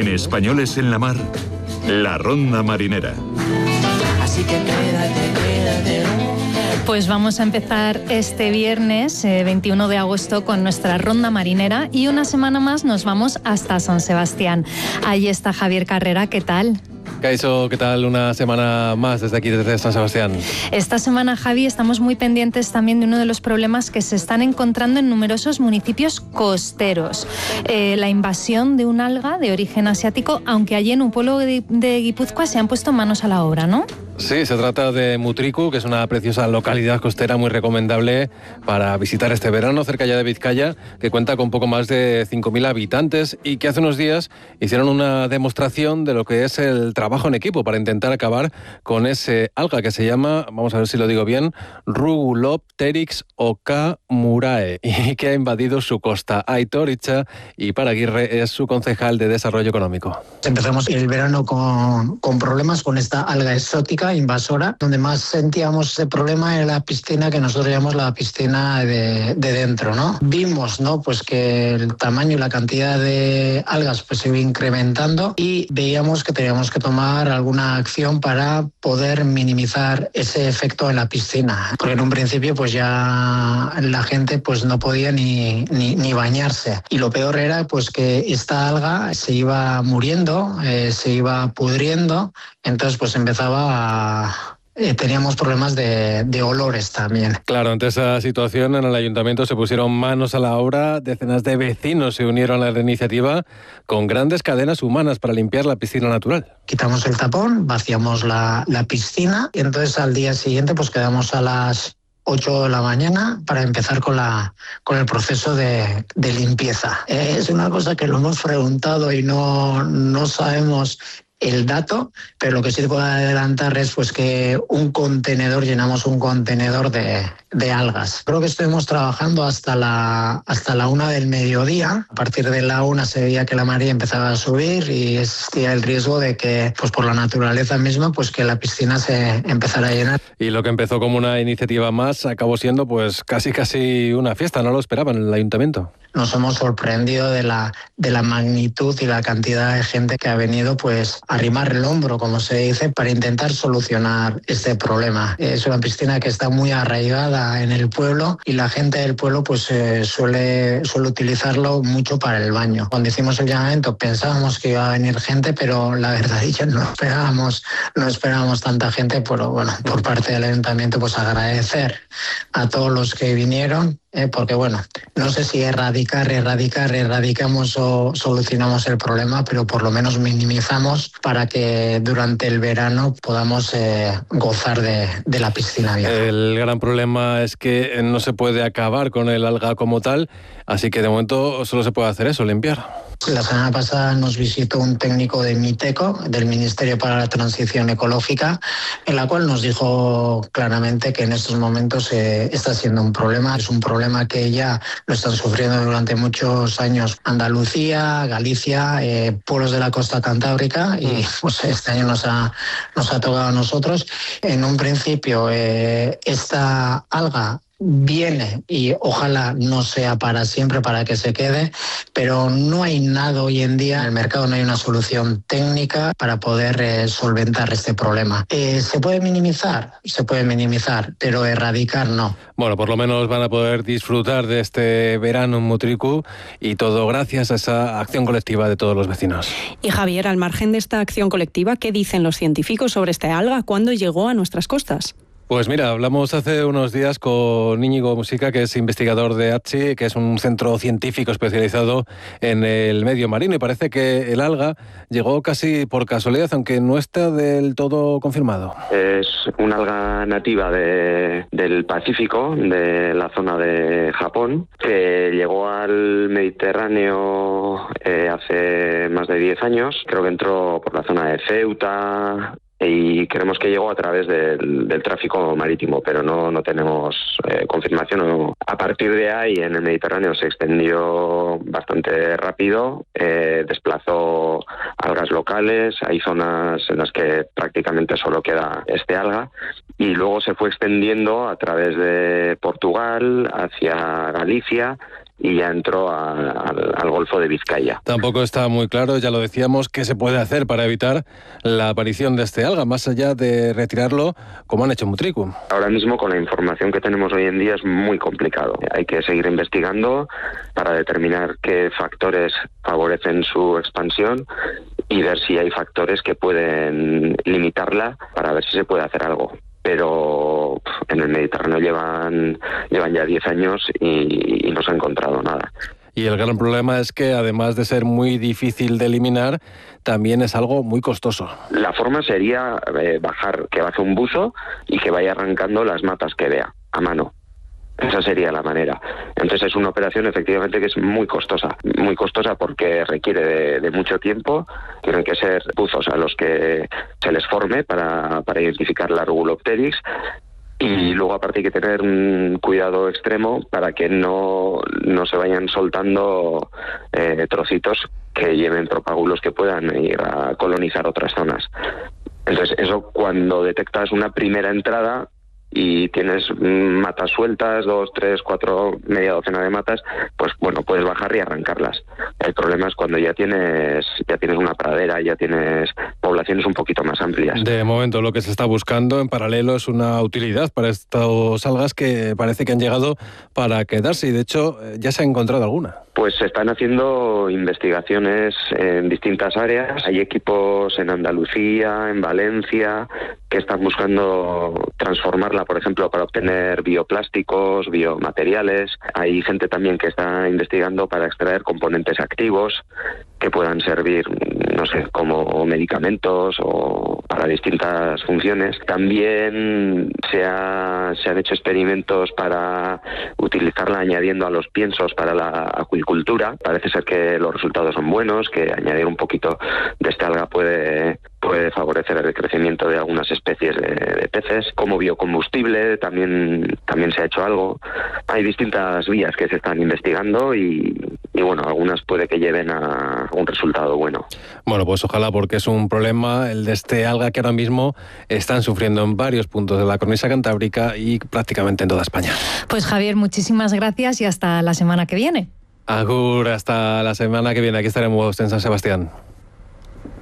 En Españoles en la Mar, la Ronda Marinera. Así que quédate. Pues vamos a empezar este viernes 21 de agosto con nuestra ronda marinera y una semana más nos vamos hasta San Sebastián. Ahí está Javier Carrera, ¿qué tal? Kaiso, ¿qué tal? Una semana más desde aquí, desde San Sebastián. Esta semana, Javi, estamos muy pendientes también de uno de los problemas que se están encontrando en numerosos municipios costeros. La invasión de un alga de origen asiático, aunque allí en un pueblo de Guipúzcoa se han puesto manos a la obra, ¿no? Sí, se trata de Mutriku, que es una preciosa localidad costera muy recomendable para visitar este verano, cerca ya de Vizcaya, que cuenta con poco más de 5.000 habitantes y que hace unos días hicieron una demostración de lo que es el trabajo en equipo para intentar acabar con ese alga que se llama, vamos a ver si lo digo bien, Rugulopteryx okamurae, y que ha invadido su costa. Aitor Itxa y Paraguirre es su concejal de Desarrollo Económico. Empezamos el verano con problemas con esta alga exótica invasora. Donde más sentíamos ese problema era la piscina que nosotros llamamos la piscina de dentro, ¿no? Vimos, ¿no?, pues que el tamaño y la cantidad de algas pues se iba incrementando y veíamos que teníamos que tomar alguna acción para poder minimizar ese efecto en la piscina, porque en un principio pues ya la gente pues no podía ni bañarse, y lo peor era pues que esta alga se iba muriendo, se iba pudriendo, entonces pues teníamos problemas de olores también. Claro, ante esa situación en el ayuntamiento se pusieron manos a la obra, decenas de vecinos se unieron a la iniciativa con grandes cadenas humanas para limpiar la piscina natural. Quitamos el tapón, vaciamos la piscina y entonces al día siguiente pues quedamos a las 8 de la mañana para empezar con el proceso de limpieza. Es una cosa que lo hemos preguntado y no sabemos el dato, pero lo que sí te puedo adelantar es pues que llenamos un contenedor de algas. Creo que estuvimos trabajando hasta la 1 del mediodía. A partir de la 1 se veía que la marea empezaba a subir y existía el riesgo de que, pues por la naturaleza misma, pues que la piscina se empezara a llenar. Y lo que empezó como una iniciativa más acabó siendo pues casi una fiesta, no lo esperaban en el ayuntamiento. Nos hemos sorprendido de la magnitud y la cantidad de gente que ha venido pues a arrimar el hombro, como se dice, para intentar solucionar este problema. Es una piscina que está muy arraigada en el pueblo y la gente del pueblo pues suele utilizarlo mucho para el baño. Cuando hicimos el llamamiento pensábamos que iba a venir gente, pero la verdad es que no esperábamos tanta gente, pero bueno, por parte del ayuntamiento pues agradecer a todos los que vinieron. Porque bueno, no sé si erradicamos o solucionamos el problema, pero por lo menos minimizamos para que durante el verano podamos gozar de la piscina vieja. El gran problema es que no se puede acabar con el alga como tal, así que de momento solo se puede hacer eso, limpiar. La semana pasada nos visitó un técnico de MITECO, del Ministerio para la Transición Ecológica, en la cual nos dijo claramente que en estos momentos está siendo un problema. Es un problema que ya lo están sufriendo durante muchos años Andalucía, Galicia, pueblos de la costa cantábrica, y pues este año nos ha tocado a nosotros. En un principio esta alga viene y ojalá no sea para siempre, para que se quede, pero no hay nada hoy en día en el mercado, no hay una solución técnica para poder solventar este problema. ¿Se puede minimizar? Se puede minimizar, pero erradicar no. Bueno, por lo menos van a poder disfrutar de este verano en Mutriku, y todo gracias a esa acción colectiva de todos los vecinos. Y Javier, al margen de esta acción colectiva, ¿qué dicen los científicos sobre esta alga? ¿Cuándo llegó a nuestras costas? Pues mira, hablamos hace unos días con Íñigo Musica, que es investigador de ATSI, que es un centro científico especializado en el medio marino, y parece que el alga llegó casi por casualidad, aunque no está del todo confirmado. Es una alga nativa del Pacífico, de la zona de Japón, que llegó al Mediterráneo hace más de 10 años. Creo que entró por la zona de Ceuta, y creemos que llegó a través del tráfico marítimo, pero no tenemos confirmación. A partir de ahí, en el Mediterráneo se extendió bastante rápido, desplazó algas locales, hay zonas en las que prácticamente solo queda este alga, y luego se fue extendiendo a través de Portugal hacia Galicia y ya entró al Golfo de Vizcaya. Tampoco está muy claro, ya lo decíamos, qué se puede hacer para evitar la aparición de este alga, más allá de retirarlo, como han hecho en Mutriku. Ahora mismo, con la información que tenemos hoy en día, es muy complicado. Hay que seguir investigando para determinar qué factores favorecen su expansión y ver si hay factores que pueden limitarla para ver si se puede hacer algo. Pero en el Mediterráneo llevan ya 10 años y no se ha encontrado nada. Y el gran problema es que, además de ser muy difícil de eliminar, también es algo muy costoso. La forma sería que baje un buzo y que vaya arrancando las matas que vea a mano. Esa sería la manera. Entonces es una operación efectivamente que es muy costosa porque requiere de mucho tiempo. Tienen que ser buzos a los que se les forme para identificar la Rugulopteryx. Y luego, aparte, hay que tener un cuidado extremo para que no se vayan soltando trocitos que lleven propágulos que puedan ir a colonizar otras zonas. Entonces, eso, cuando detectas una primera entrada y tienes matas sueltas, 2, 3, 4, media docena de matas, pues bueno, puedes bajar y arrancarlas. El problema es cuando ya tienes una pradera, ya tienes poblaciones un poquito más amplias. De momento, lo que se está buscando en paralelo es una utilidad para estos algas que parece que han llegado para quedarse, y de hecho ya se ha encontrado alguna. Pues se están haciendo investigaciones en distintas áreas. Hay equipos en Andalucía, en Valencia, que están buscando transformarla, por ejemplo, para obtener bioplásticos, biomateriales. Hay gente también que está investigando para extraer componentes activos que puedan servir, no sé, como medicamentos o para distintas funciones. También se han hecho experimentos para utilizarla añadiendo a los piensos para la acuicultura. Parece ser que los resultados son buenos, que añadir un poquito de esta alga puede favorecer el crecimiento de algunas especies de peces. Como biocombustible también se ha hecho algo. Hay distintas vías que se están investigando y bueno, algunas puede que lleven a un resultado bueno. Bueno, pues ojalá, porque es un problema el de este alga que ahora mismo están sufriendo en varios puntos de la cornisa cantábrica y prácticamente en toda España. Pues Javier, muchísimas gracias y hasta la semana que viene. Agur, hasta la semana que viene. Aquí estaremos en San Sebastián.